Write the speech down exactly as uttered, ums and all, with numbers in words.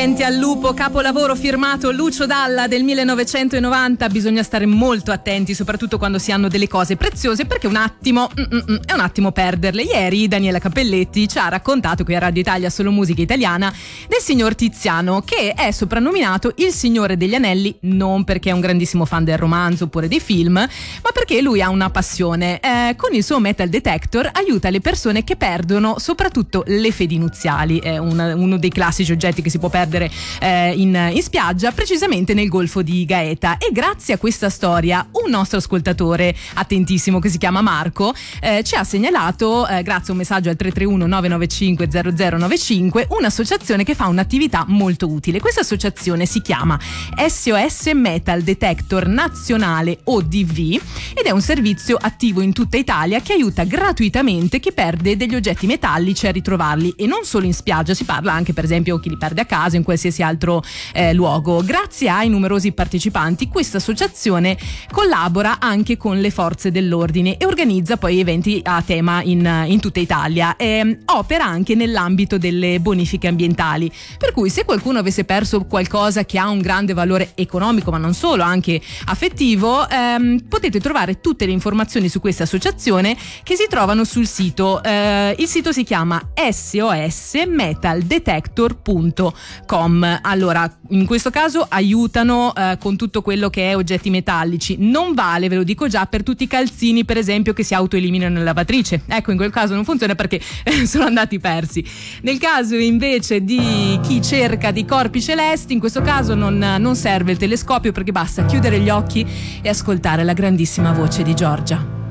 Silenti al lupo, capolavoro firmato Lucio Dalla del millenovecentonovanta. Bisogna stare molto attenti, soprattutto quando si hanno delle cose preziose, perché un attimo mm, mm, è un attimo perderle. Ieri Daniela Cappelletti ci ha raccontato qui a Radio Italia Solo Musica Italiana del signor Tiziano, che è soprannominato il Signore degli Anelli, non perché è un grandissimo fan del romanzo oppure dei film, ma perché lui ha una passione. Eh, con il suo metal detector aiuta le persone che perdono soprattutto le fedi nuziali. È un, uno dei classici oggetti che si può perdere eh, in, in spiaggia, precisamente nel Golfo di Gaeta. E grazie a questa storia un nostro ascoltatore attentissimo, che si chiama Marco, eh, ci ha segnalato, eh, grazie a un messaggio al tre tre uno nove nove cinque zero zero nove cinque, un'associazione che fa un'attività molto utile. Questa associazione si chiama S O S Metal Detector Nazionale O D V ed è un servizio attivo in tutta Italia che aiuta gratuitamente chi perde degli oggetti metallici a ritrovarli, e non solo in spiaggia, si parla anche per esempio chi li perde a casa, in qualsiasi altro eh, luogo. Grazie ai numerosi partecipanti, questa associazione collabora anche con le forze dell'ordine e organizza poi eventi a tema in, in tutta Italia. E opera anche nell'ambito delle bonifiche ambientali, per cui se qualcuno avesse perso qualcosa che ha un grande valore economico, ma non solo, anche affettivo, ehm, potete trovare tutte le informazioni su questa associazione che si trovano sul sito. Eh, il sito si chiama S O S metal detector punto com. Allora, in questo caso aiutano eh, con tutto quello che è oggetti metallici. Non vale, ve lo dico già, per tutti i calzini per esempio che si autoeliminano nella lavatrice. Ecco, in quel caso non funziona perché sono andati persi. Nel caso invece di chi cerca di corpi celesti, in questo caso non, non serve il telescopio, perché basta chiudere gli occhi e ascoltare la grandissima voce di Giorgia.